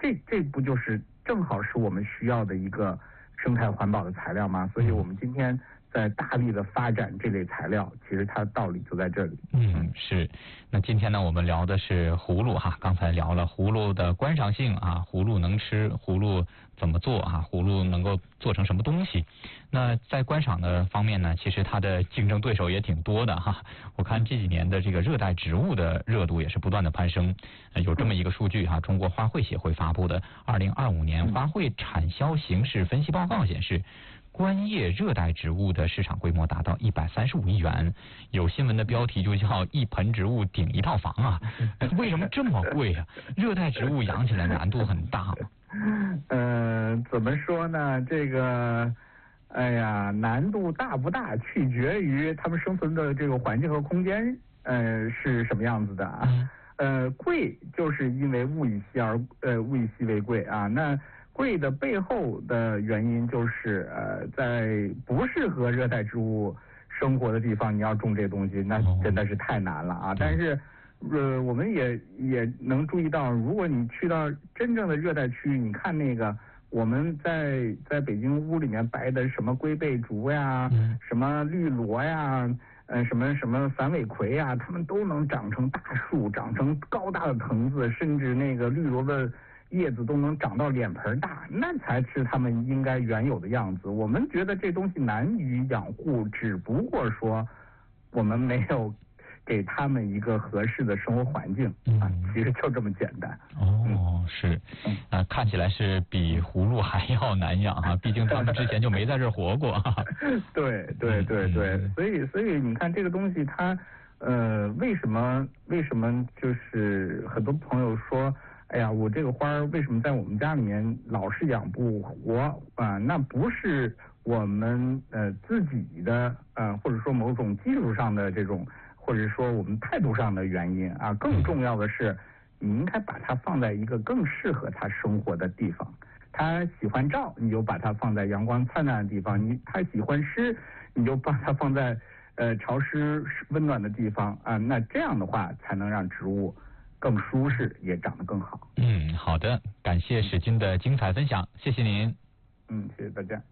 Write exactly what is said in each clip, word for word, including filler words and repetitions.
这这不就是正好是我们需要的一个生态环保的材料吗？所以我们今天在大力的发展这类材料，其实它的道理就在这里。 嗯，是。那今天呢，我们聊的是葫芦哈，刚才聊了葫芦的观赏性啊，葫芦能吃，葫芦怎么做啊，葫芦能够做成什么东西？那在观赏的方面呢，其实它的竞争对手也挺多的哈。我看这几年的这个热带植物的热度也是不断的攀升。呃、有这么一个数据哈，中国花卉协会发布的二零二五年花卉产销形势分析报告显示，观叶热带植物的市场规模达到一百三十五亿元，有新闻的标题就叫一盆植物顶一套房啊！为什么这么贵啊？热带植物养起来难度很大吗？ 呃，怎么说呢？这个，哎呀，难度大不大，取决于它们生存的这个环境和空间，呃，是什么样子的啊？呃，贵就是因为物以稀而呃物以稀为贵啊，那。贵的背后的原因就是，呃，在不适合热带植物生活的地方，你要种这东西，那真的是太难了啊！但是，呃，我们也也能注意到，如果你去到真正的热带区域，你看那个我们在在北京屋里面摆的什么龟背竹呀，什么绿萝呀，呃，什么什么反尾葵呀，它们都能长成大树，长成高大的藤子，甚至那个绿萝的叶子都能长到脸盆大，那才是它们应该原有的样子。我们觉得这东西难于养护，只不过说我们没有给它们一个合适的生活环境啊，其实就这么简单。 哦，嗯、是，啊，看起来是比葫芦还要难养啊，毕竟他们之前就没在这儿活过。 对对对对，所以所以你看这个东西它，呃，为什么为什么就是很多朋友说，哎呀，我这个花为什么在我们家里面老是养不活啊？那不是我们呃自己的呃，或者说某种技术上的这种，或者说我们态度上的原因啊。更重要的是，你应该把它放在一个更适合它生活的地方。它喜欢照，你就把它放在阳光灿烂的地方；你它喜欢湿，你就把它放在呃潮湿温暖的地方啊。那这样的话，才能让植物更舒适，也长得更好。 嗯，好的，感谢史金的精彩分享，谢谢您。 嗯，谢谢大家。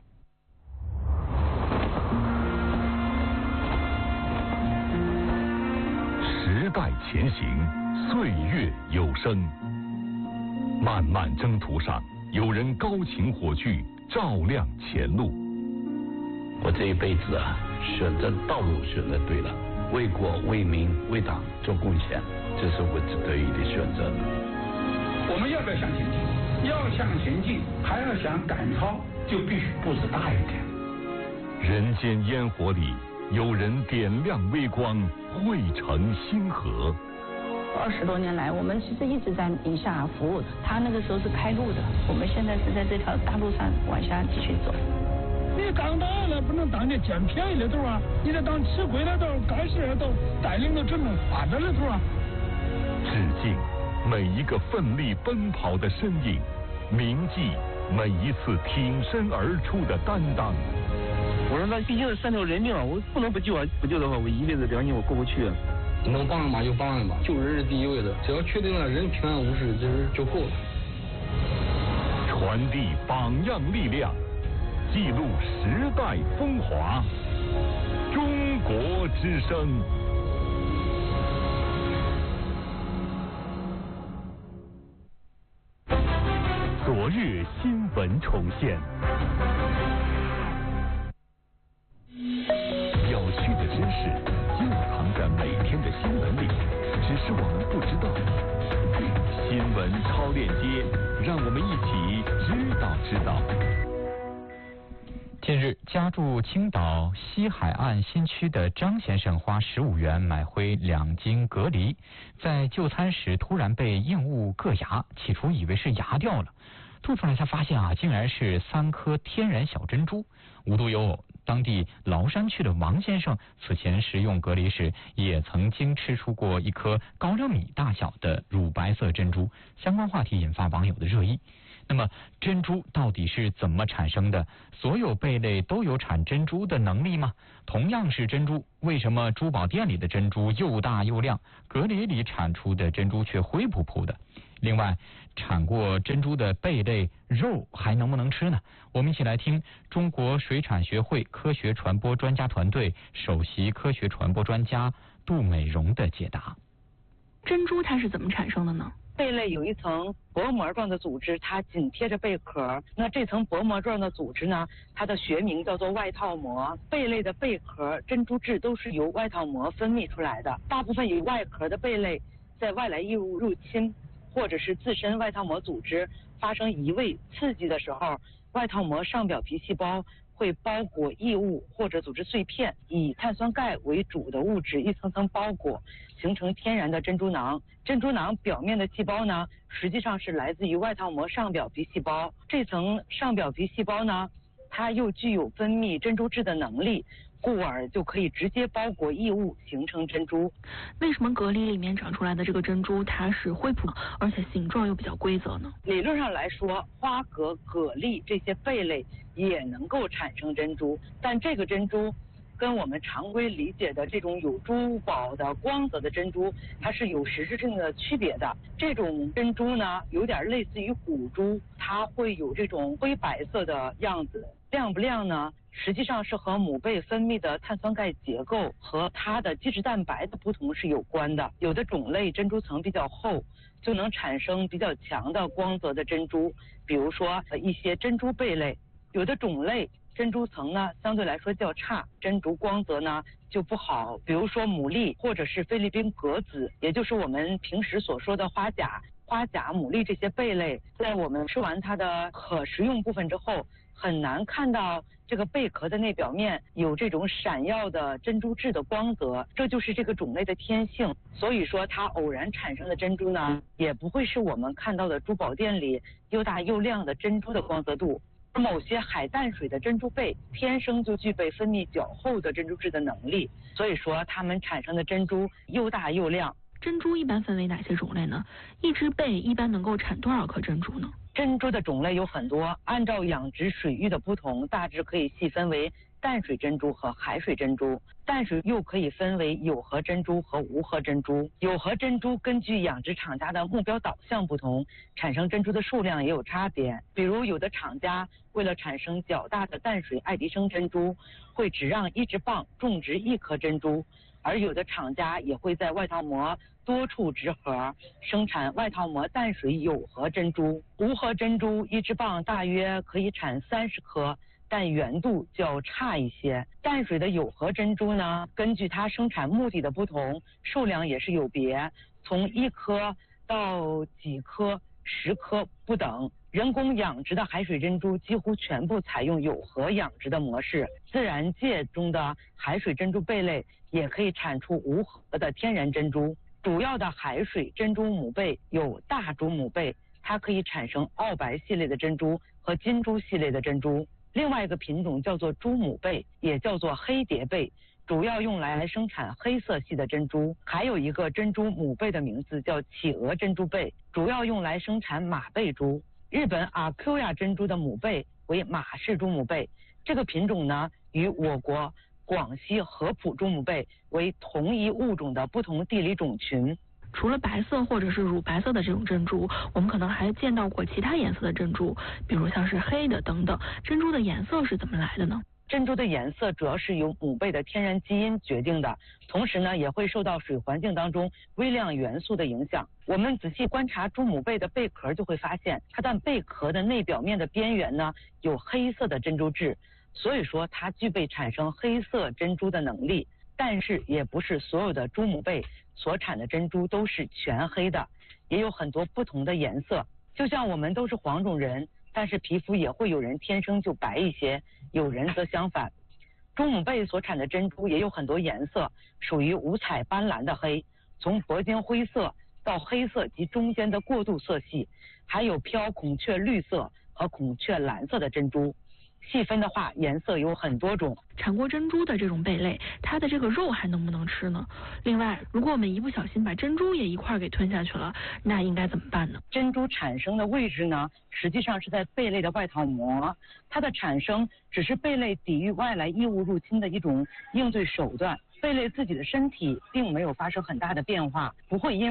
时代前行，岁月有声。漫漫征途上，有人高擎火炬，照亮前路。 我这一辈子啊，选择道路选择对了，为国为民为党做贡献，这是我值得意的选择。 我们要不要向前进？要向前进，还要想赶超，就必须步子大一点。 人间烟火里，有人点亮微光，汇成星河。 二十多年来，我们其实一直在宁夏服务的。他那个时候是开路的，我们现在是在这条大路上往下继续走。 你当党了不能当点捡便宜的头啊！你得当吃亏的头、干事的头，带领着整个发展的头啊！ 致敬每一个奋力奔跑的身影，铭记每一次挺身而出的担当。 我说那毕竟是三条人命啊，我不能不救啊！不救的话，我一辈子良心我过不去啊！ 能帮人吧就帮人吧，救人是第一位的，只要确定了人平安无事，就是就够了。 传递榜样力量，记录时代风华，中国之声。昨日新闻重现，有趣的知识就藏在每天的新闻里，只是我们不知道。新闻超链接，让我们一起知道知道。 近日，家住青岛西海岸新区的张先生花十五元买回两斤蛤蜊，在就餐时突然被硬物硌牙，起初以为是牙掉了，吐出来才发现啊，竟然是三颗天然小珍珠。无独有偶，当地崂山区的王先生此前食用蛤蜊时，也曾经吃出过一颗高粱米大小的乳白色珍珠。相关话题引发网友的热议。那么珍珠到底是怎么产生的？所有贝类都有产珍珠的能力吗？同样是珍珠，为什么珠宝店里的珍珠又大又亮，蛤蜊里产出的珍珠却灰扑扑的？另外， 产过珍珠的贝类肉还能不能吃呢？我们一起来听中国水产学会科学传播专家团队首席科学传播专家杜美荣的解答。 珍珠它是怎么产生的呢？ 贝类有一层薄膜状的组织，它紧贴着贝壳。那这层薄膜状的组织呢，它的学名叫做外套膜。贝类的贝壳、珍珠质都是由外套膜分泌出来的。大部分有外壳的贝类，在外来异物入侵或者是自身外套膜组织发生移位刺激的时候，外套膜上表皮细胞会包裹异物或者组织碎片，以碳酸钙为主的物质一层层包裹，形成天然的珍珠囊。珍珠囊表面的细胞呢，实际上是来自于外套膜上表皮细胞。这层上表皮细胞呢，它又具有分泌珍珠质的能力，故而就可以直接包裹异物形成珍珠。 为什么蛤蜊里面长出来的这个珍珠它是灰扑，而且形状又比较规则呢？ 理论上来说，花蛤、蛤蜊这些贝类也能够产生珍珠，但这个珍珠跟我们常规理解的这种有珠宝的光泽的珍珠，它是有实质性的区别的。这种珍珠呢，有点类似于古珠，它会有这种灰白色的样子。亮不亮呢？实际上是和母贝分泌的碳酸钙结构和它的基质蛋白的不同是有关的。有的种类珍珠层比较厚，就能产生比较强的光泽的珍珠，比如说一些珍珠贝类。有的种类珍珠层呢相对来说较差，珍珠光泽呢就不好，比如说牡蛎或者是菲律宾蛤子，也就是我们平时所说的花甲。花甲、牡蛎这些贝类，在我们吃完它的可食用部分之后，很难看到这个贝壳的内表面有这种闪耀的珍珠质的光泽，这就是这个种类的天性。所以说它偶然产生的珍珠呢，也不会是我们看到的珠宝店里又大又亮的珍珠的光泽度。某些海淡水的珍珠贝天生就具备分泌较厚的珍珠质的能力，所以说它们产生的珍珠又大又亮。 珍珠一般分为哪些种类呢？一只贝一般能够产多少颗珍珠呢？ 珍珠的种类有很多，按照养殖水域的不同，大致可以细分为淡水珍珠和海水珍珠。淡水又可以分为有核珍珠和无核珍珠。有核珍珠根据养殖厂家的目标导向不同，产生珍珠的数量也有差别。比如有的厂家为了产生较大的淡水爱迪生珍珠，会只让一只蚌种植一颗珍珠。而有的厂家也会在外套膜多处植核，生产外套膜淡水有核珍珠。无核珍珠一只蚌大约可以产三十颗，但圆度较差一些。淡水的有核珍珠呢，根据它生产目的的不同，数量也是有别，从一颗到几颗、十颗不等。人工养殖的海水珍珠几乎全部采用有核养殖的模式，自然界中的海水珍珠贝类也可以产出无核的天然珍珠。主要的海水珍珠母贝有大珠母贝，它可以产生澳白系列的珍珠和金珠系列的珍珠。另外一个品种叫做珠母贝，也叫做黑蝶贝，主要用来生产黑色系的珍珠。还有一个珍珠母贝的名字叫企鹅珍珠贝，主要用来生产马贝珠。日本阿 Q 亚珍珠的母贝为马氏珠母贝，这个品种呢与我国广西合浦珠母贝为同一物种的不同地理种群。 除了白色或者是乳白色的这种珍珠，我们可能还见到过其他颜色的珍珠，比如像是黑的等等。珍珠的颜色是怎么来的呢？ 珍珠的颜色主要是由母贝的天然基因决定的，同时呢也会受到水环境当中微量元素的影响。我们仔细观察珠母贝的贝壳，就会发现它的贝壳的内表面的边缘呢有黑色的珍珠质，所以说它具备产生黑色珍珠的能力。但是也不是所有的珠母贝所产的珍珠都是全黑的，也有很多不同的颜色。就像我们都是黄种人，但是皮肤也会有人天生就白一些，有人则相反。珠母贝所产的珍珠也有很多颜色，属于五彩斑斓的黑，从铂金灰色到黑色及中间的过渡色系，还有飘孔雀绿色和孔雀蓝色的珍珠。细分的话，颜色有很多种。 产过珍珠的这种贝类，它的这个肉还能不能吃呢？另外，如果我们一不小心把珍珠也一块给吞下去了，那应该怎么办呢？ 珍珠产生的位置呢，实际上是在贝类的外套膜，它的产生只是贝类抵御外来异物入侵的一种应对手段。贝类自己的身体并没有发生很大的变化，不会因